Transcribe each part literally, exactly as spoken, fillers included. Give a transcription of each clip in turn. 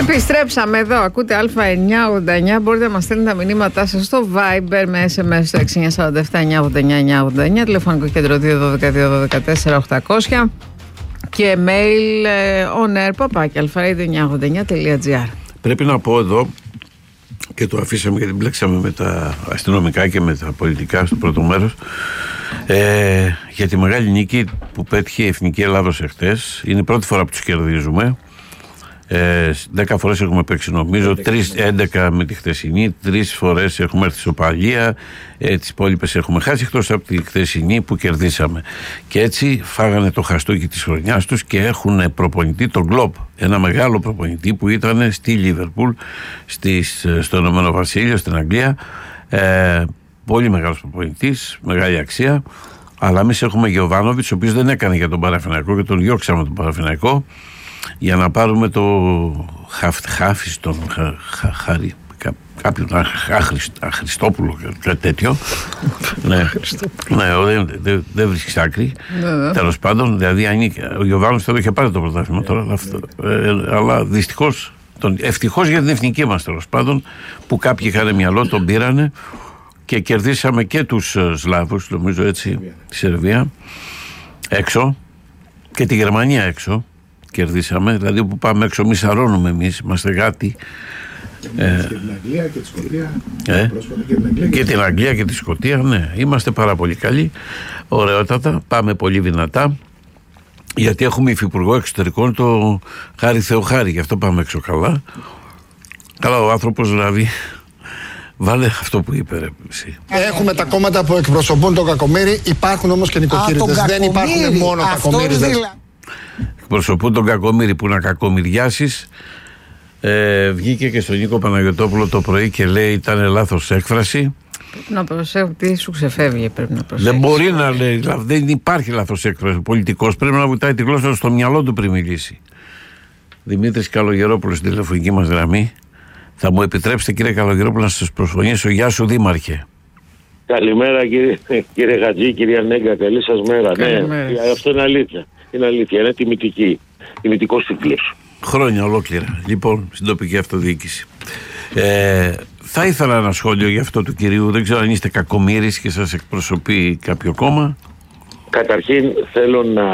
Επιστρέψαμε εδώ. Ακούτε Α εννιά ογδόντα εννιά. Μπορείτε να μας στείλετε τα μηνύματά σας στο Viber με ες εμ ες στο έξι εννιά τέσσερα επτά εννιά ογδόντα εννιά εννιά ογδόντα εννιά, τηλεφωνικό κέντρο δύο ένα δύο δύο ένα δύο τέσσερα οκτακόσια και mail on air παπάκι αλφαρέιδιο εννιά ογδόντα εννιά τελεία τζι άρ. Πρέπει να πω εδώ, και το αφήσαμε γιατί μπλέξαμε με τα αστυνομικά και με τα πολιτικά στο πρώτο μέρος, ε, για τη μεγάλη νίκη που πέτυχε η Εθνική Ελλάδος εχθές. Είναι η πρώτη φορά που τους κερδίζουμε. Δέκα φορές έχουμε παίξει νομίζω, τρεις, έντεκα με τη χθεσινή, τρεις φορές έχουμε έρθει σοπαλία, ε, τις υπόλοιπες έχουμε χάσει εκτός από τη χθεσινή που κερδίσαμε. Και έτσι φάγανε το χαστούκι της χρονιάς τους και έχουν προπονητή τον Κλοπ, ένα μεγάλο προπονητή που ήταν στη Λίβερπουλ, στις, στο Ηνωμένο Βασίλειο, στην Αγγλία. Ε, πολύ μεγάλος προπονητής, μεγάλη αξία. Αλλά εμείς έχουμε Γιοβάνοβιτς, ο οποίος δεν έκανε για τον Παναθηναϊκό και τον διώξαμε τον Παναθηναϊκό, για να πάρουμε το Χάφιστον Χαρί, κάποιον Χριστόπουλο, κάτι τέτοιο. Ναι, δεν βρίσκεις άκρη. Τέλος πάντων, δηλαδή ο Γιωβάνος θα το είχε πάρει το πρωτάθλημα τώρα, αλλά δυστυχώς, ευτυχώς για την εθνική μας τέλος πάντων, που κάποιοι είχαν μυαλό, τον πήρανε και κερδίσαμε και τους Σλάβους, νομίζω έτσι, τη Σερβία έξω και τη Γερμανία έξω. Κερδίσαμε, δηλαδή όπου πάμε έξω μη σαρώνουμε εμείς, είμαστε γάτοι. Και, ε, και την Αγγλία και τη Σκωτία. Ε, και, την Αγγλία και, και την Αγγλία και τη Σκωτία, ναι. Είμαστε πάρα πολύ καλοί, ωραιότατα, πάμε πολύ δυνατά, γιατί έχουμε υφυπουργό εξωτερικών το Χάρη Θεοχάρη, γι' αυτό πάμε έξω καλά. Καλά, ο άνθρωπος δηλαδή, βάλε αυτό που είπε ρε εσύ. Έχουμε τα κόμματα που εκπροσωπούν τον Κακομοίρη, υπάρχουν όμως και νοικοκυρίτες, δεν υπάρχουν μόνο Κακομοίριδες. Προσωπούν τον Κακομοίρη που να κακομοιριάσεις. Ε, βγήκε και στον Νίκο Παναγιωτόπουλο το πρωί και λέει ήταν λάθος έκφραση. Πρέπει να προσέχω, τι σου ξεφεύγει, πρέπει να προσέχει. Δεν μπορεί να λέει, δεν υπάρχει λάθος έκφραση. Ο πολιτικός πρέπει να βουτάει τη γλώσσα στο μυαλό του πριν μιλήσει. Δημήτρης Καλογερόπουλος στην τηλεφωνική μας γραμμή. Θα μου επιτρέψετε κύριε Καλογερόπουλο να σας προσφωνήσω. Γεια σου Δήμαρχε. Καλημέρα κύριε, κύριε Χατζή, κυρία Νέγκα, καλή σας μέρα. Καλημέρα. Ναι, αυτό είναι αλήθεια. Είναι αλήθεια, είναι τιμητική. Τιμητικός τίτλος. Χρόνια ολόκληρα, λοιπόν, στην τοπική αυτοδιοίκηση. Ε, θα ήθελα ένα σχόλιο για αυτό του κυρίου. Δεν ξέρω αν είστε κακομοίρης και σας εκπροσωπεί κάποιο κόμμα. Καταρχήν θέλω να,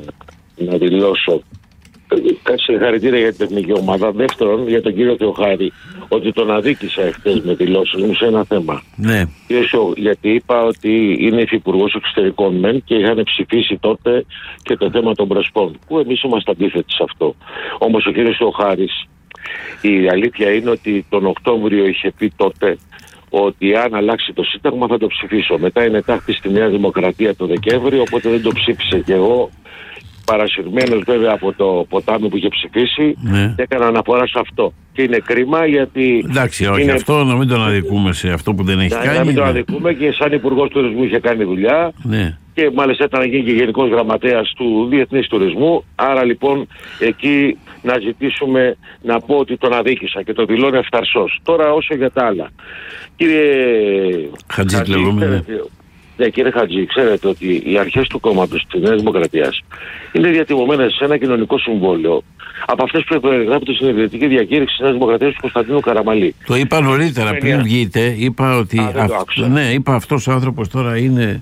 να δηλώσω συγχαρητήρια για την εθνική ομάδα. Δεύτερον, για τον κύριο Θεοχάρη, ότι τον αδίκησα εχθές με δηλώσεις μου σε ένα θέμα. Ναι. Γιατί είπα ότι είναι υφυπουργός εξωτερικών μεν και είχαν ψηφίσει τότε και το θέμα των Πρεσπών, που εμείς είμαστε αντίθετοι σε αυτό. Όμως ο κύριος Θεοχάρης, η αλήθεια είναι ότι τον Οκτώβριο είχε πει τότε ότι αν αλλάξει το Σύνταγμα θα το ψηφίσω. Μετά είναι τάχτη στη Νέα Δημοκρατία το Δεκέμβριο, οπότε δεν το ψήφισε και εγώ. Παρασυρμένος βέβαια από το ποτάμι που είχε ψηφίσει, ναι. Έκανα αναφορά σε αυτό. Και είναι κρίμα γιατί. Εντάξει, όχι, είναι... αυτό να μην τον αδικούμε σε αυτό που δεν έχει να, κάνει. Να μην τον ναι. αδικούμε και σαν υπουργός τουρισμού είχε κάνει δουλειά. Ναι. Και μάλιστα ήταν να γίνει και γενικός γραμματέας του Διεθνής Τουρισμού. Άρα λοιπόν εκεί να ζητήσουμε να πω ότι τον αδίκησα και το δηλώνει αυθαρσός. Τώρα όσο για τα άλλα. Κύριε Χατζή, λέγουμε. Ναι, κύριε Χατζή, ξέρετε ότι οι αρχές του κόμματος της Νέας Δημοκρατίας είναι διατιμωμένες σε ένα κοινωνικό συμβόλαιο από αυτές που περιγράφονται στην Ιδρυτική Διακήρυξη της Νέας Δημοκρατίας του Κωνσταντίνου Καραμαλή. Το είπα νωρίτερα, πριν βγείτε, είπα ότι Α, αυ... ναι, είπα αυτός ο άνθρωπος τώρα είναι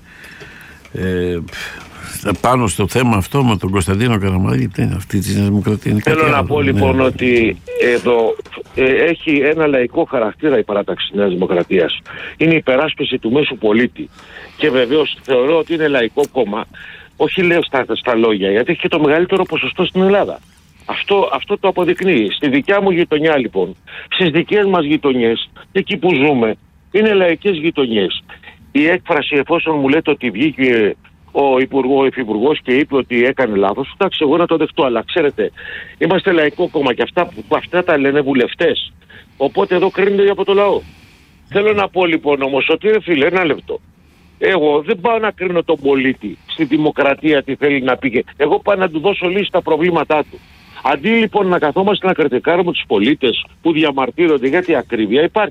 ε, πάνω στο θέμα αυτό με τον Κωνσταντίνο Καραμαλή, αυτή της Νέας Δημοκρατίας. Θέλω να πω λοιπόν ναι. ότι εδώ ε, έχει ένα λαϊκό χαρακτήρα η παράταξη της Νέας Δημοκρατίας. Είναι η υπεράσπιση του μέσου πολίτη. Και βεβαίως θεωρώ ότι είναι λαϊκό κόμμα, όχι λέω στα, στα λόγια, γιατί έχει και το μεγαλύτερο ποσοστό στην Ελλάδα. Αυτό, αυτό το αποδεικνύει. Στη δικιά μου γειτονιά λοιπόν, στις δικές μας γειτονιές, εκεί που ζούμε, είναι λαϊκές γειτονιές. Η έκφραση, εφόσον μου λέτε ότι βγήκε ο υπουργός, ο υφυπουργός και είπε ότι έκανε λάθος, εντάξει, εγώ να το δεχτώ, αλλά ξέρετε, είμαστε λαϊκό κόμμα και αυτά, που, αυτά τα λένε βουλευτές. Οπότε εδώ κρίνεται από το λαό. Θέλω να πω λοιπόν όμως ότι ρε φίλε, ένα λεπτό. Εγώ δεν πάω να κρίνω τον πολίτη στη δημοκρατία τι θέλει να πει. Εγώ πάω να του δώσω λύση στα προβλήματά του. Αντί λοιπόν να καθόμαστε να κριτικάρουμε τους πολίτες που διαμαρτύρονται, γιατί ακρίβεια υπάρχει.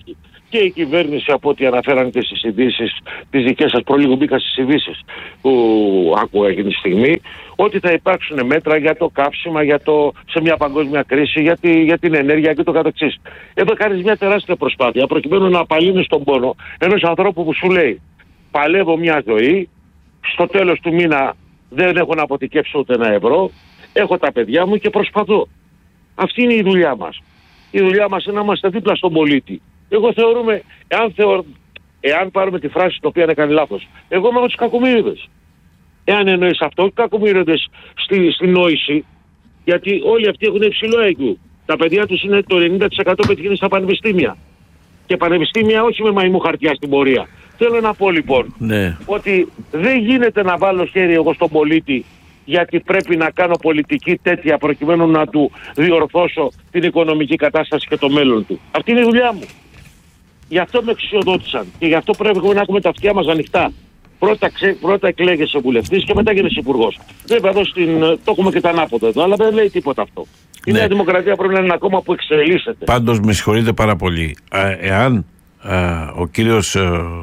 και η κυβέρνηση, από ό,τι αναφέραν και στις ειδήσεις τις δικές σας, προλίγου μπήκα στις ειδήσεις που άκουγα εκείνη τη στιγμή, ότι θα υπάρξουν μέτρα για το καύσιμα, για το, σε μια παγκόσμια κρίση, για, τη, για την ενέργεια και το καθεξής. Εδώ κάνεις μια τεράστια προσπάθεια προκειμένου να απαλύνεις τον πόνο ενός ανθρώπου που σου λέει παλεύω μια ζωή, στο τέλος του μήνα δεν έχω να αποθηκεύσω ούτε ένα ευρώ, έχω τα παιδιά μου και προσπαθώ. Αυτή είναι η δουλειά μας. Η δουλειά μας είναι να είμαστε δίπλα στον πολίτη. Εγώ θεωρούμε, εάν, θεω, εάν πάρουμε τη φράση την οποία έκανε λάθος, εγώ είμαι από τους κακομοίριδες. Εάν εννοείς αυτό, οι κακομοίριδες στη, στη νόηση, γιατί όλοι αυτοί έχουν υψηλό άι κιου. Τα παιδιά τους είναι το ενενήντα τοις εκατό πετυχαίνει στα πανεπιστήμια. Και πανεπιστήμια όχι με μαϊμού χαρτιά στην πορεία. Θέλω να πω λοιπόν, ναι, ότι δεν γίνεται να βάλω χέρι εγώ στον πολίτη γιατί πρέπει να κάνω πολιτική τέτοια προκειμένου να του διορθώσω την οικονομική κατάσταση και το μέλλον του. Αυτή είναι η δουλειά μου. Γι' αυτό με εξουσιοδότησαν και γι' αυτό πρέπει να έχουμε τα αυτιά μας ανοιχτά. Πρώτα, ξε, πρώτα εκλέγεσαι βουλευτής και μετά γίνεσαι υπουργός. Βέβαια εδώ στην, το έχουμε και τα ανάποδα εδώ, αλλά δεν λέει τίποτα αυτό. Η ναι. Νέα Δημοκρατία πρέπει να είναι ένα κόμμα που εξελίσσεται. Πάντως με συγχωρείτε πάρα πολύ. Α, εάν α, ο κύριος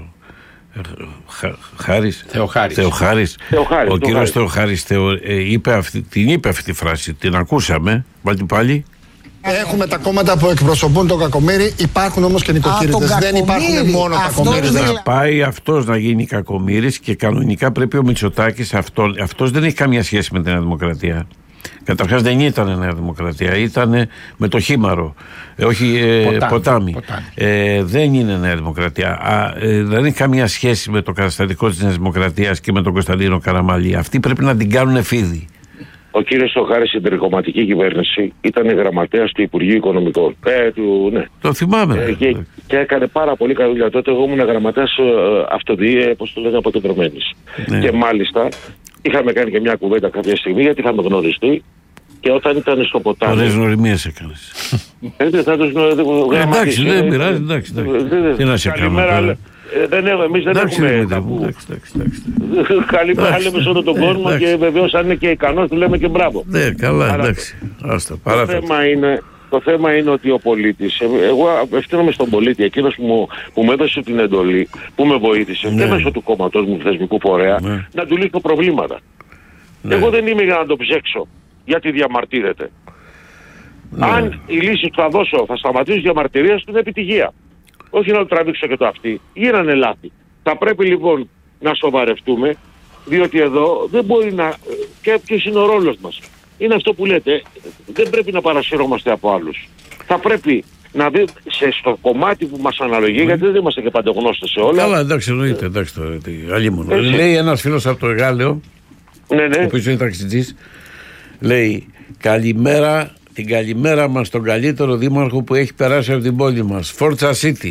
Χάρης, Θεοχάρης. Θεοχάρης, Θεοχάρης, ο κύριος Θεοχάρης θεω, ε, είπε αυτή, την είπε αυτή τη φράση, την ακούσαμε, βάλτε πάλι. Έχουμε τα κόμματα που εκπροσωπούν τον κακομοίρη, υπάρχουν όμως και νοικοκύριδες. Δεν υπάρχουν μόνο κακομοίριδες. Να πάει αυτός να γίνει κακομοίρης και κανονικά πρέπει ο Μητσοτάκης, αυτό, αυτός δεν έχει καμία σχέση με την Νέα Δημοκρατία. Καταρχάς δεν ήταν Νέα Δημοκρατία, ήταν με το Χήμαρο, ε, όχι ε, ποτάμι. ποτάμι. ποτάμι. Ε, δεν είναι Νέα Δημοκρατία. Α, ε, δεν έχει καμία σχέση με το καταστατικό της Νέας Δημοκρατίας και με τον Κωνσταντίνο Καραμανλή. Αυτοί πρέπει να την κάνουν φίδι. Ο κύριος Θεοχάρης στην τερικομματική κυβέρνηση ήταν γραμματέας του Υπουργείου Οικονομικών. Ε, του, ναι. Το θυμάμαι. Ε, και, και έκανε πάρα πολύ καλή δουλειά. Τότε εγώ ήμουν γραμματέας ε, αυτοδιέ, όπως το λέγανε, αποκεντρωμένης. Ναι. Και μάλιστα είχαμε κάνει και μια κουβέντα κάποια στιγμή γιατί είχαμε γνωριστεί και όταν ήταν στο ποτάμι. Πολλές γνωριμίες έκανες. Έτσι θα τους γνωριμίες. Εντάξει, δεν πειράζει, εντάξει. Τι να σε κάνω τώρα. Δεν έχω, εμείς δεν εντάξει, έχουμε κάπου. Καλημέρα λέμε σε όλο τον κόσμο και βεβαίως αν είναι και ικανός του λέμε και μπράβο. Ναι, καλά, εντάξει. Άστα, το, θέμα είναι, το θέμα είναι ότι ο πολίτης, εγώ απευθύνομαι στον πολίτη, εκείνος που μου, που μου έδωσε την εντολή, που με βοήθησε ναι. και μέσω του κόμματος μου, του θεσμικού φορέα, ναι. να του λύσω προβλήματα. Ναι. Εγώ δεν είμαι για να το ψέξω, γιατί διαμαρτύρεται. Ναι. Αν η λύση που θα δώσω θα σταματήσει διαμαρτυρία στην επιτυχία. Όχι να το τραβήξω και το αυτή. Γίνανε λάθη. Θα πρέπει λοιπόν να σοβαρευτούμε, διότι εδώ δεν μπορεί να... Και ποιος είναι ο ρόλος μας. Είναι αυτό που λέτε, δεν πρέπει να παρασυρώμαστε από άλλους. Θα πρέπει να δει σε, στο κομμάτι που μας αναλογεί, mm. γιατί δεν είμαστε και παντογνώστες σε όλα. Καλά, εντάξει, εννοείται, εντάξει τώρα, άλλη μόνο. Λέει ένας φίλος από το Εγάλεο, ναι, ναι. ο οποίος είναι ταξιτζής, λέει καλημέρα. Την καλημέρα μας στον καλύτερο δήμαρχο που έχει περάσει από την πόλη μας. Φόρτσα City.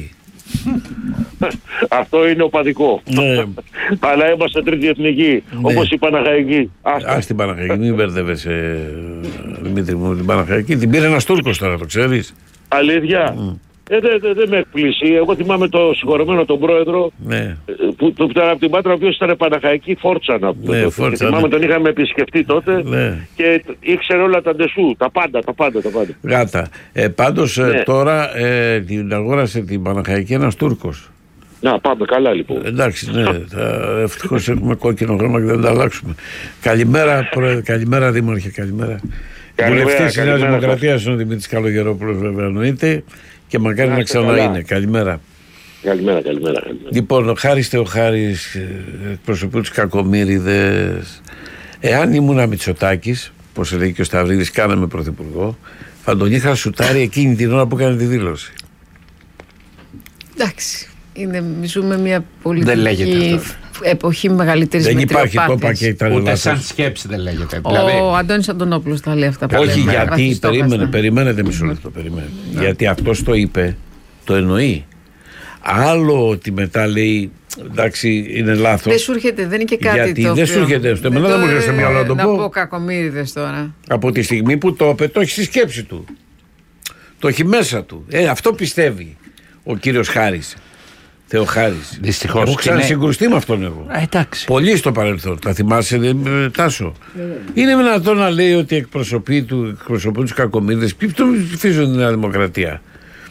Αυτό είναι οπαδικό. Ναι. Αλλά είμαστε τρίτη εθνική. Ναι. Όπως η Παναχαϊκή. Ας την Παναχαϊκή, μην μπερδεύεσαι Δημήτρη μου. Την Παναχαϊκή την πήρε ένας Τούρκος τώρα, το ξέρεις. Αλήθεια. Mm. Ε, δεν δε, δε με εκπλήσει. Εγώ θυμάμαι το συγχωρεμένο τον πρόεδρο ναι. που, που ήταν από την Πάτρα, ο οποίος ήταν Παναχαϊκή Φόρτσα να πούμε. Ναι, Φόρτσα, θυμάμαι ναι. τον είχαμε επισκεφτεί τότε ναι. και ήξερε όλα τα ντεσού, τα πάντα, τα πάντα, τα πάντα. Γάτα. Ε, πάντως ναι. τώρα ε, την αγόρασε την Παναχαϊκή ένας Τούρκος. Να πάμε καλά λοιπόν. Ε, εντάξει, ναι. Ευτυχώς έχουμε κόκκινο χρώμα και δεν τα αλλάξουμε. Καλημέρα, πρόεδρε, καλημέρα Δήμαρχε, καλημέρα. Βουλευτής της Νέας Δημοκρατίας είναι ο Δημήτρης Καλογερόπουλος, βέβαια εννοείται. Και μακάρι να, να ξανά είναι. Καλημέρα. Καλημέρα, καλημέρα, καλημέρα. Λοιπόν, ο Χάρης Θεοχάρης εκπροσωπεί τους κακομοίριδες. Εάν ήμουν Μητσοτάκης, όπως λέει και ο Σταυρίδης, κάναμε πρωθυπουργό, θα τον είχα σουτάρει εκείνη την ώρα που έκανε τη δήλωση. Εντάξει. Είναι, ζούμε μια πολιτική εποχή μεγαλύτερης μετριοπάθειας. Δεν υπάρχει κόπα και τα ούτε σαν σκέψη δεν λέγεται. Ο δηλαδή... Αντώνης Αντωνόπουλος τα λέει αυτά. Όχι λέμε, γιατί, περίμενε, περιμένετε μισό λεπτό, περιμένετε. Ναι. Γιατί αυτός το είπε, το εννοεί. Άλλο ότι μετά λέει, εντάξει, είναι λάθος. Δεν σου έρχεται, δεν είναι και κάτι γιατί το δεν σου έρχεται, στο εμένα δεν μου έρχεται στο μυαλό να το πω. Να πω κακομοίριδες τώρα. Από τη στιγμή που το είπε, το έχει στη σκέψη του. Το έχει μέσα του. Ε, αυτό πιστεύει ο κύριος Χάρης. Θεοχάρης. Δυστυχώς. Έχω ξανασυγκρουστεί είναι... με αυτόν εγώ. Α, εντάξει. Πολύ στο παρελθόν. Τα θυμάσαι, ε, Τάσο. Yeah. Είναι δυνατόν να λέει ότι εκπροσωπεί του, εκπροσωπεί τους κακομοίριδες. Ποιοι τον ψηφίζουν τη Νέα Δημοκρατία.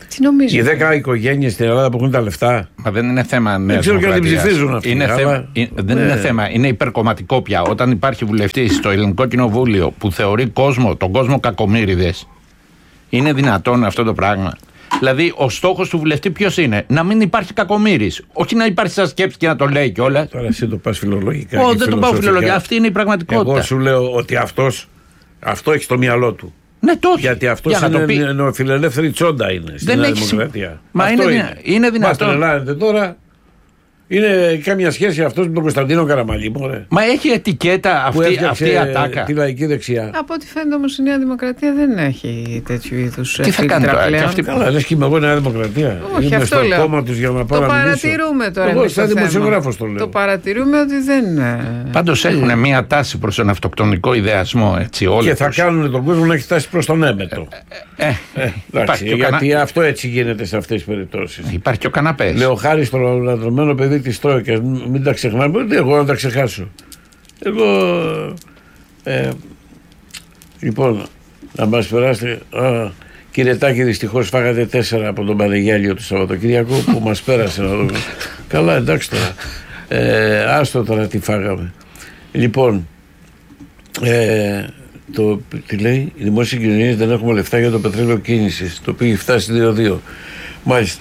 Τι νομίζετε? Οι δέκα οικογένειες στην Ελλάδα που έχουν τα λεφτά. Μα δεν είναι θέμα νέας ξέρω και αν την δημοκρατίας. ψηφίζουν αυτοί. Είναι αλλά... θέμα, δεν ναι. είναι θέμα, είναι υπερκομματικό πια. Όταν υπάρχει βουλευτής στο Ελληνικό Κοινοβούλιο που θεωρεί κόσμο, τον κόσμο κακομοίριδες, είναι δυνατόν αυτό το πράγμα? Δηλαδή, ο στόχος του βουλευτή ποιος είναι? Να μην υπάρχει κακομοίρης. Όχι να υπάρχει σαν σκέψη και να το λέει κιόλας. Τώρα εσύ το πας φιλολογικά. Όχι, δεν το πάω φιλολογικά. Αυτή είναι η πραγματικότητα. Εγώ σου λέω ότι αυτός, αυτό έχει στο μυαλό του. Ναι, το έχει. Γιατί αυτός είναι πει... νεοφιλελεύθερη τσόντα είναι στην δεν Νέα έχει... Δημοκρατία. Μα αυτό είναι, είναι. είναι δυνατόν. Μας τρελάνετε τώρα. Είναι καμία σχέση αυτός με τον Κωνσταντίνο Καραμαλή, μωρέ. Μα έχει ετικέτα αυτή, αυτή η ατάκα. Τη λαϊκή δεξιά. Από ό,τι φαίνεται όμως η Νέα Δημοκρατία δεν έχει τέτοιου είδους. Τι θα κάνει τώρα, και αυτή... Καλά, λες και είμαι εγώ Νέα Δημοκρατία. Όχι, είμαι αυτό στο λέω. κόμμα τους για να πάω το να παρατηρούμε τώρα. Εγώ σαν δημοσιογράφος το λέω. Το παρατηρούμε ότι δεν. Πάντως έχουν μια τάση προς τον αυτοκτονικό ιδεασμό. Έτσι, όλοι και θα τους... κάνουν τον κόσμο να έχει φτάσει προς τον έμετο. Ε, ε, ε, εντάξει, γιατί κανα... αυτό έτσι γίνεται σε αυτές τις περιπτώσεις. Υπάρχει και ο καναπές. Λέω χάρη στο λατρωμένο παιδί της Τρόικας, μην τα ξεχνάμε, ούτε εγώ να τα ξεχάσω. Εγώ. Ε, λοιπόν, να μας περάσετε. Α, κύριε Τάκη, δυστυχώς φάγατε τέσσερα από τον Πανεγιάλιο του Σαββατοκύριακο που μας πέρασε να δούμε. Καλά, εντάξει τώρα. Ε, άστο τώρα τι φάγαμε. Λοιπόν, ε, το, τι λέει, οι δημόσιες συγκοινωνίες δεν έχουμε λεφτά για το πετρέλαιο κίνησης, το οποίο έχει φτάσει δύο δύο. Μάλιστα.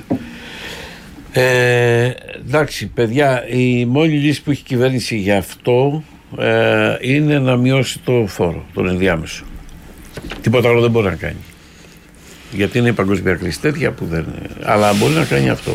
Ε, εντάξει, παιδιά, η μόνη λύση που έχει η κυβέρνηση γι' αυτό ε, είναι να μειώσει το φόρο, τον ενδιάμεσο. Τίποτα άλλο δεν μπορεί να κάνει. Γιατί είναι η παγκοσμία κρίση τέτοια που δεν. Αλλά μπορεί να κάνει αυτό.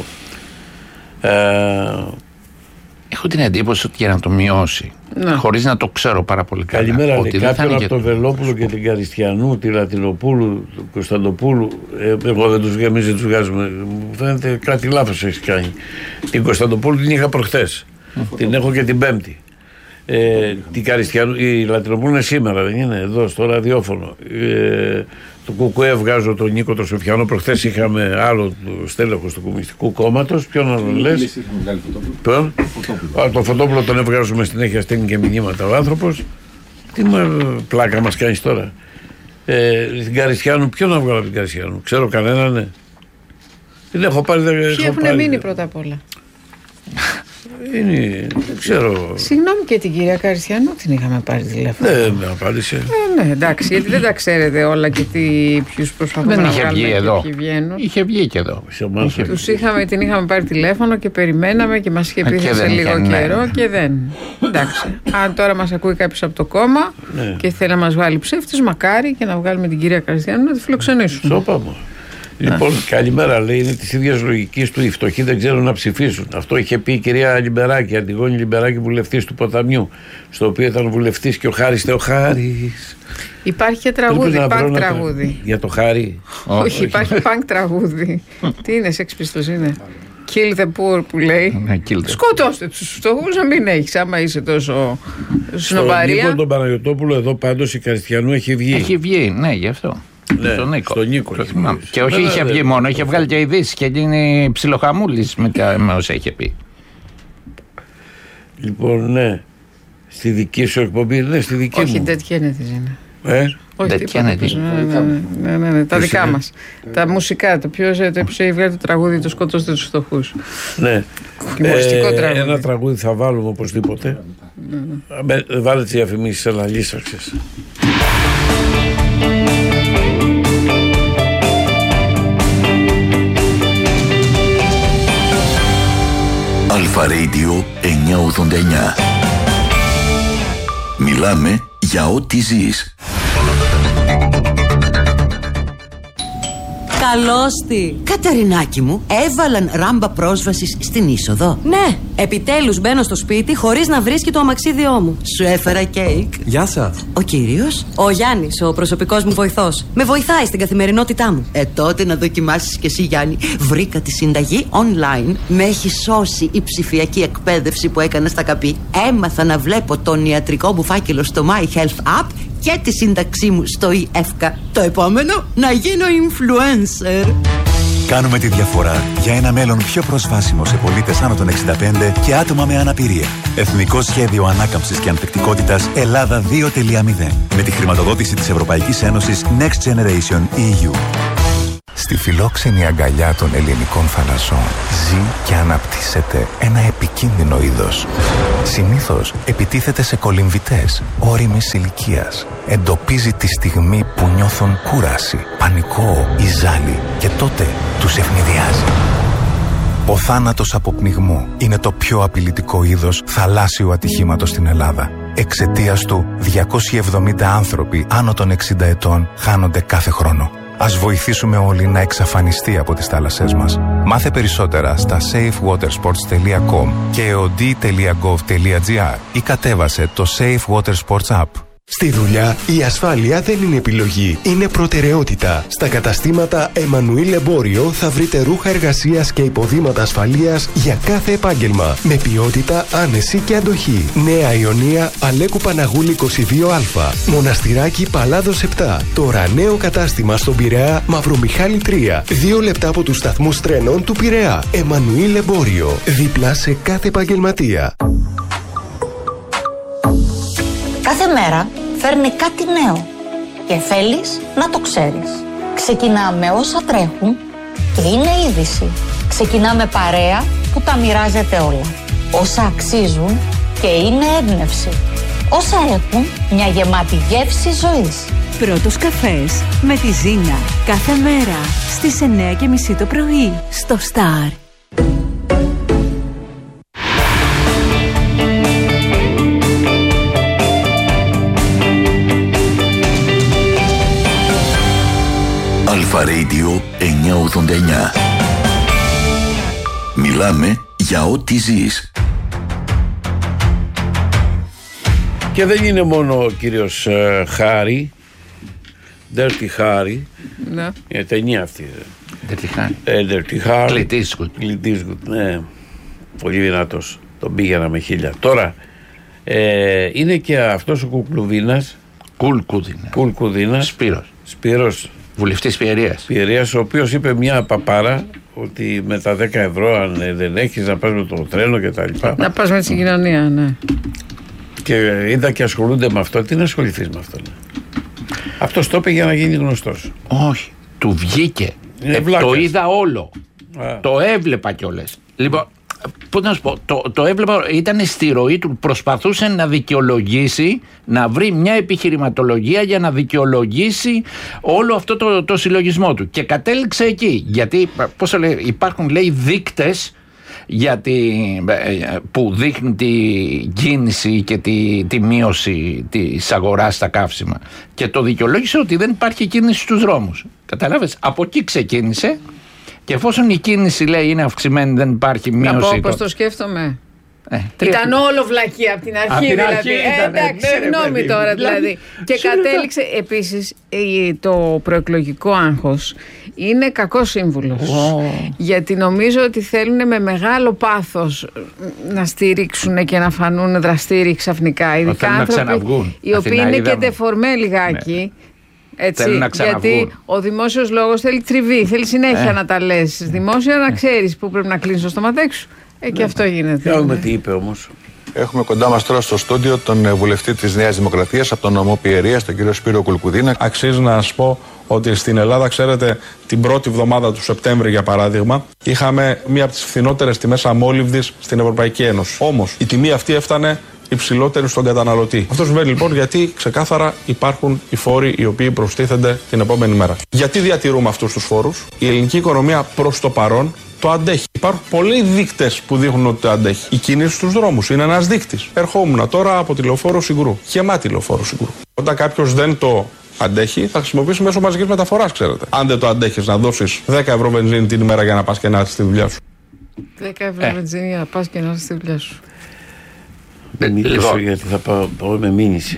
Ε, Έχω την εντύπωση ότι για να το μειώσει, ναι. χωρίς να το ξέρω πάρα πολύ καλά. Καλημέρα, ότι λέει κάποιον από τον Βελόπουλο και την Καριστιανού, τη Λατινοπούλου, του Κωνσταντοπούλου. Ε, εγώ δεν τους εμείς δεν τους βγάζουμε. Μου φαίνεται κάτι λάθος έχει κάνει. Την Κωνσταντοπούλου την είχα προχθές. Την έχω και την Πέμπτη. Ε, την Καριστιανού, η Λατινοπούλου είναι σήμερα, δεν είναι εδώ στο ραδιόφωνο. Ε, το Κουκουέ βγάζω τον Νίκο τον Σοφιανό. Προχθές είχαμε άλλο στέλεχος του Κομμουνιστικού Κόμματος. Ποιον άλλο λες? Ποιον? Α, τον Φωτόπουλο τον έβγαζουμε συνέχεια, στέλνει και μηνύματα ο άνθρωπος. Τι μα, πλάκα μας κάνεις τώρα? Ε, την Καριστιανού, ποιον να βγάλω από την Καριστιανού? Ξέρω κανέναν, ναι. Την έχω πάρει. Ποιοι έχουν πάρει, μείνει πρώτα απ' όλα? Είναι, δεν ξέρω. Συγγνώμη, και την κυρία Καριστιανού την είχαμε πάρει τηλέφωνο. Δεν με απάντησε. Ε, ναι, εντάξει, γιατί δεν τα ξέρετε όλα και τι, ποιους προσπαθούμε δεν να είχε βγάλουμε βγει και εδώ. ποιοι βγαίνουν. Είχε βγει και εδώ. Είχε... Τους είχαμε, την είχαμε πάρει τηλέφωνο και περιμέναμε και μας είχε πει σε λίγο είχε, καιρό ναι. και δεν. Εντάξει, αν τώρα μας ακούει κάποιος από το κόμμα ναι. και θέλει να μας βάλει ψεύτης, μακάρι και να βγάλουμε την κυρία Καριστιανού να τη φιλοξενήσουν. Σώπα. Λοιπόν, καλημέρα, λέει, είναι τη ίδια λογική του. Οι φτωχοί δεν ξέρουν να ψηφίσουν. Αυτό είχε πει η κυρία Λιμπεράκη, Αντιγόνη Λιμπεράκη, βουλευτής του Ποταμιού, στο οποίο ήταν βουλευτής και ο Χάρης Θεοχάρης. Υπάρχει και τραγούδι, πανκ τραγούδι. Για το Χάρη. Όχι, όχι, υπάρχει πανκ τραγούδι. Τι είναι, Sex Pistols είναι? Kill the poor που λέει. Σκοτώστε τους φτωχούς, να μην έχεις, άμα είσαι τόσο σνοπαρία. Στον Νίκο τον Παναγιωτόπουλο, εδώ πάντως η Καριστιανού έχει βγει. Έχει βγει, ναι, γι' αυτό. Ναι, στον Νίκο. Στον Νίκο. Και όχι, είχε βγει μόνο, είχε βγάλει και ειδήσεις και είναι ψιλοχαμούλης με, με όσα είχε πει. Λοιπόν, ναι. Στη δική σου εκπομπή, ναι, στη δική όχι, μου. Όχι, Dead Kennedys είναι. Ε? Όχι, Dead Kennedys. Ναι, ναι, ναι, ναι, τα δικά μας. Τα μουσικά, το ποιος έχει βγάλει το τραγούδι, το σκοτώστε τους φτωχούς. Ναι. Humοριστικό τραγούδι. Ένα τραγούδι θα βάλουμε οπωσδήποτε. Βάλε τις διαφημίσεις, αλλά λύσαξες. Αλφα Radio εννιακόσια ογδόντα εννιά. Μιλάμε για ό,τι ζεις. Καλώς τη. Καταρινάκη μου, έβαλαν ράμπα πρόσβασης στην είσοδο. Ναι, επιτέλους μπαίνω στο σπίτι χωρίς να βρίσκει το αμαξίδιό μου. Σου έφερα κέικ. Γεια σας. Ο κύριος? Ο Γιάννης, ο προσωπικός μου βοηθός. Με βοηθάει στην καθημερινότητά μου. Ε, τότε να δοκιμάσεις κι εσύ, Γιάννη. Βρήκα τη συνταγή online. Με έχει σώσει η ψηφιακή εκπαίδευση που έκανα στα ΚΑΠΗ. Έμαθα να βλέπω τον ιατρικό μου φάκελο στο My Health App και τη σύνταξή μου στο ι-εύκα. Το επόμενο, να γίνω influencer. Κάνουμε τη διαφορά για ένα μέλλον πιο προσβάσιμο σε πολίτες άνω των εξήντα πέντε και άτομα με αναπηρία. Εθνικό Σχέδιο Ανάκαμψης και Ανθεκτικότητας Ελλάδα δύο κόμμα μηδέν. Με τη χρηματοδότηση της Ευρωπαϊκής Ένωσης Next Generation ι γιου. Στη φιλόξενη αγκαλιά των ελληνικών θαλασσών ζει και αναπτύσσεται ένα επικίνδυνο είδος. Συνήθως επιτίθεται σε κολυμβητές όριμης ηλικίας. Εντοπίζει τη στιγμή που νιώθουν κούραση, πανικό ή ζάλι και τότε τους ευνηδιάζει. Ο θάνατος από πνιγμό είναι το πιο απειλητικό είδος θαλάσσιου ατυχήματος στην Ελλάδα. Εξαιτίας του, διακόσιοι εβδομήντα άνθρωποι άνω των εξήντα ετών χάνονται κάθε χρόνο. Ας βοηθήσουμε όλοι να εξαφανιστεί από τις θάλασσές μας. Μάθε περισσότερα στα safe water sports τελεία com και eod τελεία gov τελεία gr ή κατέβασε το Safe Water Sports App. Στη δουλειά, η ασφάλεια δεν είναι επιλογή, είναι προτεραιότητα. Στα καταστήματα Εμμανουήλ Εμπόριο θα βρείτε ρούχα εργασίας και υποδήματα ασφαλείας για κάθε επάγγελμα. Με ποιότητα, άνεση και αντοχή. Νέα Ιωνία, Αλέκου Παναγούλη είκοσι δύο α. Μοναστηράκι Παλάδος επτά. Τώρα νέο κατάστημα στον Πειραιά, Μαυρομιχάλη τρία. Δύο λεπτά από τους σταθμούς τρένων του Πειραιά. Εμμανουήλ Εμπόριο. Δίπλα σε κάθε επαγγελματία. Κάθε μέρα φέρνει κάτι νέο και θέλεις να το ξέρεις. Ξεκινάμε όσα τρέχουν και είναι είδηση. Ξεκινάμε παρέα που τα μοιράζεται όλα. Όσα αξίζουν και είναι έμπνευση. Όσα έχουν μια γεμάτη γεύση ζωής. Πρώτος καφές με τη Ζήνα. Κάθε μέρα στις εννιά και μισή το πρωί στο Star. Αλφα Radio εννιακόσια ογδόντα εννιά. Μιλάμε για ό,τι ζεις. Και δεν είναι μόνο ο κύριος uh, Χάρη, Dirty Harry, ναι. Είναι ταινία αυτή. Dirty Harry. Ε, Dirty Harry. Clint Eastwood. Ναι, πολύ δυνατός. Τον πήγαινα με χίλια. Τώρα, ε, είναι και αυτός ο Κουκλουδίνας. Κουλκουδίνα. Κουλκουδίνας. Σπύρος. Σπύρος. Βουλευτής Πιερίας. Πιερίας, ο οποίος είπε μια παπάρα ότι με τα δέκα ευρώ, αν δεν έχεις, να πας με το τρένο και τα λοιπά. Να πας με τη συγκοινωνία, ναι. Και είδα και ασχολούνται με αυτό. Τι να ασχοληθείς με αυτό, ναι. Αυτός το είπε για να γίνει γνωστός. Όχι. Του βγήκε. Ε, το είδα όλο. Α. Το έβλεπα κιόλας. Λοιπόν, πώς να σου πω, το, το έβλεπα, ήταν στη ροή του, προσπαθούσε να δικαιολογήσει, να βρει μια επιχειρηματολογία για να δικαιολογήσει όλο αυτό το, το συλλογισμό του. Και κατέληξε εκεί. Γιατί, πώς λέει, υπάρχουν, λέει, δείκτες γιατί, που δείχνουν τη κίνηση και τη, τη μείωση της αγοράς στα καύσιμα. Και το δικαιολόγησε ότι δεν υπάρχει κίνηση στους δρόμους. Καταλάβες, από εκεί ξεκίνησε. Και εφόσον η κίνηση, λέει, είναι αυξημένη, δεν υπάρχει μείωση. Να πω πώς το σκέφτομαι. Ε, ήταν όλο βλακία από την αρχή, από την δηλαδή. αρχή ε, ήταν, εντάξει, ναι, συγγνώμη παιδί, τώρα, δηλαδή. δηλαδή Και κατέληξε επίσης το προεκλογικό άγχος είναι κακός σύμβουλος. Oh. Γιατί νομίζω ότι θέλουν με μεγάλο πάθος να στηρίξουν και να φανούν δραστήριοι ξαφνικά. Ειδικά άνθρωποι οι οποίοι είναι και ντεφορμέ λιγάκι. Ναι. Έτσι, γιατί ο δημόσιος λόγος θέλει τριβή, θέλει συνέχεια ε. να τα λες. Δημόσια να ξέρεις πού πρέπει να κλείνεις το στοματέκι σου. Ε, ναι. Και αυτό γίνεται. Για δούμε τι είπε όμως. Έχουμε κοντά μας τώρα στο στούντιο τον βουλευτή της Νέας Δημοκρατίας από τον νομό Πιερίας, τον κύριο Σπύρο Κουλκουδίνα. Αξίζει να σας πω ότι στην Ελλάδα, ξέρετε, την πρώτη εβδομάδα του Σεπτέμβρη, για παράδειγμα, είχαμε μία από τις φθηνότερες τιμές αμόλυβδης στην Ευρωπαϊκή Ένωση. Όμως η τιμή αυτή έφτανε υψηλότερη στον καταναλωτή. Αυτό συμβαίνει λοιπόν γιατί ξεκάθαρα υπάρχουν οι φόροι οι οποίοι προστίθενται την επόμενη μέρα. Γιατί διατηρούμε αυτούς τους φόρους? Η ελληνική οικονομία προς το παρόν το αντέχει. Υπάρχουν πολλοί δείκτες που δείχνουν ότι το αντέχει. Η κίνηση στους δρόμους είναι ένας δείκτης. Ερχόμουν τώρα από τη Λεωφόρο Συγκρού. Γεμάτη Λεωφόρο Συγκρού. Όταν κάποιος δεν το αντέχει, θα χρησιμοποιήσει μέσω μαζικής μεταφοράς, ξέρετε. Αν δεν το αντέχεις να δώσεις δέκα ευρώ βενζίνη την ημέρα για να πας και να έρθεις στη δουλειά σου. δέκα ευρώ ε. βενζίνη για να πας και να έρθεις στη δουλειά σου. Δεν μιλήσω λοιπόν. Γιατί θα πάω, πάω με μήνυση.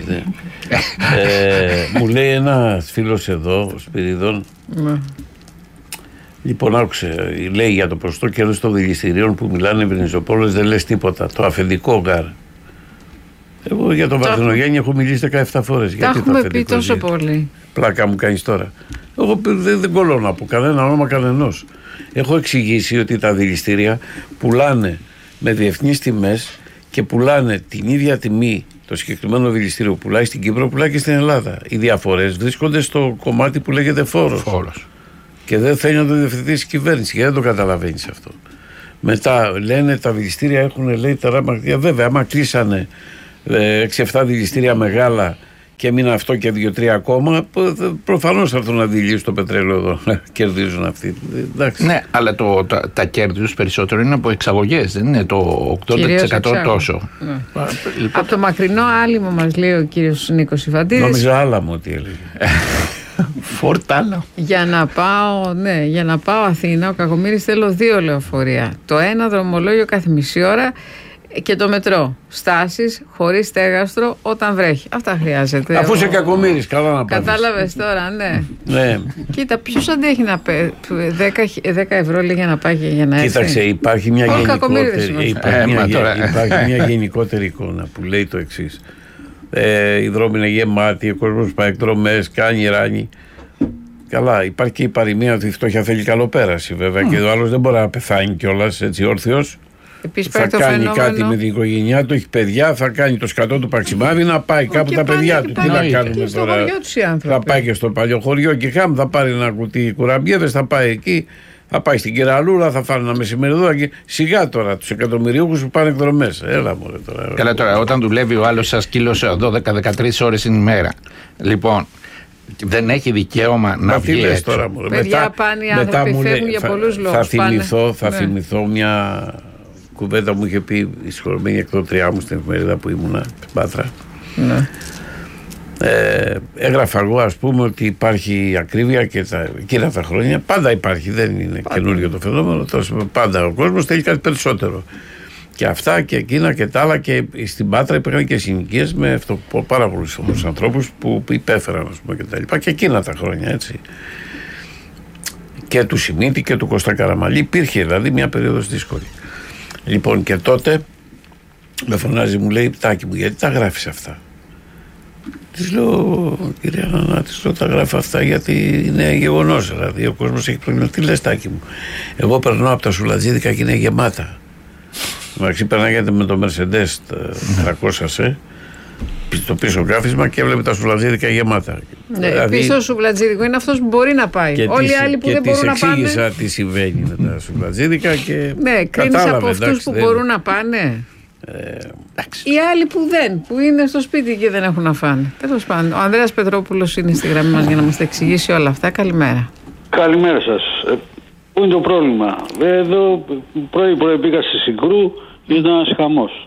ε, μου λέει ένας φίλος εδώ, ο Σπυρίδων. Ναι. Λοιπόν, άκουσε, λέει για το ποσοστό κέρδος των δηληστηρίων που μιλάνε οι Βενιζοπόλες, δεν λες τίποτα. Το αφεντικό γκάρ. Εγώ για τον Βαρδινογέννη έχω μιλήσει δεκαεπτά φορές. Τα γιατί έχουμε πει τόσο πολύ. Πλάκα μου κάνεις τώρα. Εγώ δεν, δεν κολλώνω από κανένα όνομα κανενός. Έχω εξηγήσει ότι τα δηληστήρια πουλάνε με διεθνείς τιμές και πουλάνε την ίδια τιμή. Το συγκεκριμένο δηληστήριο που πουλάει στην Κύπρο πουλάει και στην Ελλάδα. Οι διαφορές βρίσκονται στο κομμάτι που λέγεται φόρος. Φόρος. Και δεν θέλει να το διευθετήσει η κυβέρνηση, και δεν το καταλαβαίνει αυτό. Μετά λένε τα δηληστήρια έχουν, λέει, τεράστια. Βέβαια, άμα κλείσανε έξι εφτά δηληστήρια μεγάλα και μείνει αυτό και δύο τρία ακόμα, προφανώς θα έρθουν να δηλήσουν το πετρέλαιο εδώ, να κερδίζουν αυτοί. Εντάξει. Ναι, αλλά το, τα, τα κέρδη τους περισσότερο είναι από εξαγωγές, δεν είναι το ογδόντα τοις εκατό τόσο. Ναι. Λοιπόν. Από το μακρινό άλυμο μας λέει ο κύριος Νίκος Ιφαντίδης. Νόμιζα άλαμο ότι έλεγε. Φορτάλα. Για να πάω, ναι, για να πάω Αθήνα, ο Κακομοίρης θέλω δύο λεωφορεία. Το ένα δρομολόγιο κάθε μισή ώρα και το μετρό. Στάσεις χωρίς στέγαστρο όταν βρέχει. Αυτά χρειάζεται. Αφού είσαι Κακομοίρης, καλά να πάρεις. Κατάλαβες τώρα, ναι. Ναι. Κοίτα, ποιος αντέχει να πει δέκα ευρώ λέει για να πάει και για να έρθει. Κοίταξε, υπάρχει μια, γενικότερη, υπάρχει, ε, μια, τώρα. υπάρχει μια γενικότερη εικόνα που λέει το εξής. Ε, η δρόμη είναι γεμάτη, ο κόσμος πάει εκδρομές, κάνει ράνι. Καλά, υπάρχει και η παροιμία ότι η φτώχεια θέλει καλοπέραση, βέβαια, mm. και ο άλλος δεν μπορεί να πεθάνει κιόλας έτσι όρθιος. Επίσης, θα κάνει φαινόμενο... κάτι με την οικογένειά του, έχει παιδιά, θα κάνει το σκατό του παξιμάδι να πάει κάπου τα παιδιά του. Τι να κάνουμε τώρα. Θα πάει και στο παλιό χωριό και χάμ, θα πάρει ένα κουτί κουραμπιέδες, θα πάει εκεί, θα πάει στην Κεραλούρα, θα φάνε ένα μεσημεριδό και σιγά τώρα τους εκατομμυριούχους που πάνε εκδρομές. Έλα μωρέ τώρα. Καλά τώρα, όταν δουλεύει ο άλλος σας κίλωσε δώδεκα με δεκατρείς ώρες την ημέρα. Λοιπόν, δεν έχει δικαίωμα να βγει έξω. Τώρα, μωρέ. Παιδιά μετά, πάνε οι άνθρωποι, φεύγουν για πολλούς λόγους. Θα θυμηθώ, θα ναι. θυμηθώ μια κουβέντα μου είχε πει η συγχωρημένη εκδότριά μου στην εφημερίδα που ήμουνα στην Πάτρα. Ναι. Ε, έγραφα εγώ, ας πούμε, ότι υπάρχει ακρίβεια και τα, εκείνα τα χρόνια πάντα υπάρχει, δεν είναι πάντα καινούριο το φαινόμενο. Τόσο, πάντα ο κόσμος θέλει κάτι περισσότερο. Και αυτά και εκείνα και τα άλλα, και στην Πάτρα υπήρχαν και συνοικίες με αυτό, πάρα πολλούς ανθρώπους που υπέφεραν, ας πούμε, και τα λοιπά, και εκείνα τα χρόνια, έτσι. Και του Σιμίτη και του Κώστα Καραμαλή υπήρχε δηλαδή μια περίοδος δύσκολη. Λοιπόν, και τότε με φωνάζει, μου λέει, Τάκη μου, γιατί τα γράφεις αυτά? Της λέω, κυρία Νανά, της λέω, τα γράφω αυτά γιατί είναι γεγονός. Δηλαδή, ο κόσμος έχει πρόβλημα. Τι λες, Τάκη μου? Εγώ περνώ από τα Σουλατζίδικα και είναι γεμάτα. Εντάξει, περνάγεται με το Mercedes τριακόσια σε το πίσω γράφισμα και έβλεπε τα Σουλατζίδικα γεμάτα. Ναι, δηλαδή, πίσω Σουλατζίδικο είναι αυτός που μπορεί να πάει. Όλοι οι άλλοι που δεν μπορούν να πάνε. Και της εξήγησα τι συμβαίνει με τα Σουλατζίδικα και ναι, κρίνεις από αυτούς που δεν μπορούν να πάνε. Ε, οι άλλοι που δεν, που είναι στο σπίτι και δεν έχουν να φάνε. Τέλος πάντων, ο Ανδρέας Πετρόπουλος είναι στη γραμμή μας για να μας τα εξηγήσει όλα αυτά. Καλημέρα. Καλημέρα σας. Ε, πού είναι το πρόβλημα? Εδώ πρωί-πρωί πήγα στη Συγκρού και ήταν ένας χαμός.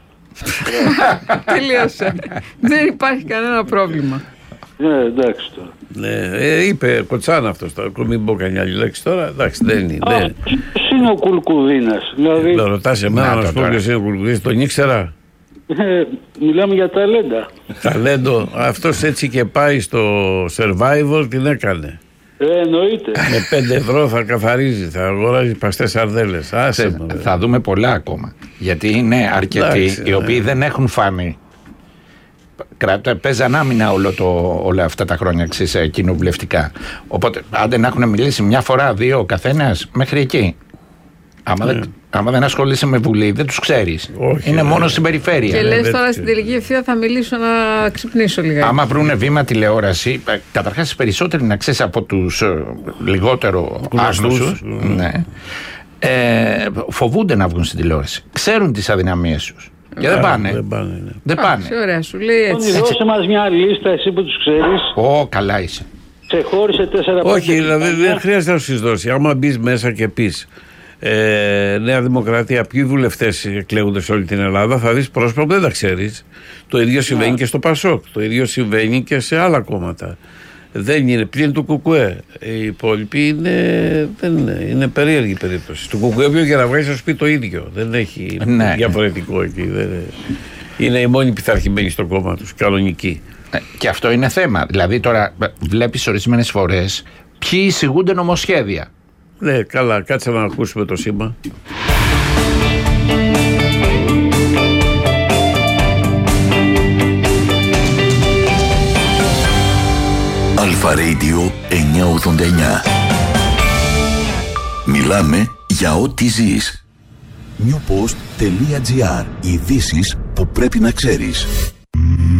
Τελείωσε. Δεν υπάρχει κανένα πρόβλημα. Ναι, εντάξει τώρα. Ναι, ε, είπε Κοτσάνα αυτός τώρα. Μην πω κανένα άλλη λέξη τώρα. Εντάξει, δεν είναι. Α, ποιος είναι ο Κουλκουδίνας? Δηλαδή... Να ρωτάς εμένα να σου πω ποιος είναι ο Κουλκουδίνας. Τον ήξερα. Ε, μιλάμε για ταλέντα. Ταλέντο. Αυτός έτσι και πάει στο Survivor, την έκανε. Ε, εννοείται. Με πέντε ευρώ θα καθαρίζει, θα αγοράζει παστές σαρδέλες. Άσε, θα, θα δούμε πολλά ακόμα. Γιατί είναι αρκετοί Άξε, οι οποίοι ναι. δεν έχουν φάνει. Κράτα, παίζαν άμυνα όλο το, όλα αυτά τα χρόνια ξέρεις, κοινοβουλευτικά. Οπότε, άντε να έχουν μιλήσει μια φορά, δύο ο καθένας, μέχρι εκεί. Άμα, ναι. δεν, άμα δεν ασχολείσαι με Βουλή, δεν τους ξέρεις. Όχι, είναι ναι. μόνο στην περιφέρεια. Και λες τώρα στην τελική ευθεία θα μιλήσω να ξυπνήσω λιγάκι. Άμα βρούνε βήμα τηλεόραση, καταρχάς οι περισσότεροι να ξέρεις από τους ε, λιγότερο άγνωστους, ναι, ε, φοβούνται να βγουν στην τηλεόραση. Ξέρουν τις αδυναμίες τους. Και δεν πάνε. Δεν πάνε. Ναι. Δεν πάνε. Ά, ωραία, σου λέει έτσι. Δώσε έτσι. μας μια λίστα, εσύ που τους ξέρεις. Ω, καλά είσαι. Ξεχώρισε τέσσερα. Όχι, δηλαδή δεν χρειάζεται να σου δώσει. Άμα μπει μέσα και πει ε, Νέα Δημοκρατία, ποιοι βουλευτές εκλέγονται σε όλη την Ελλάδα, θα δεις πρόσωπα που δεν τα ξέρεις. Το ίδιο συμβαίνει yeah. και στο Πασόκ. Το ίδιο συμβαίνει και σε άλλα κόμματα. Δεν είναι πλην του Κουκουέ. Οι υπόλοιποι είναι, δεν είναι, είναι περίεργη περίπτωση. Του Κουκουέ ποιο για να βγάλει, θα σου πει το ίδιο. Δεν έχει ναι. διαφορετικό εκεί. Δεν, είναι οι μόνοι πειθαρχημένοι στο κόμμα τους, κανονικοί. Ε, και αυτό είναι θέμα. Δηλαδή τώρα βλέπεις ορισμένες φορές ποιοι εισηγούνται νομοσχέδια. Ναι, καλά, κάτσε να ακούσουμε το σήμα. Αλφα Radio εννιακόσια ογδόντα εννιά. Μιλάμε για ό,τι ζεις. newpost.gr. Ειδήσεις που πρέπει να ξέρεις.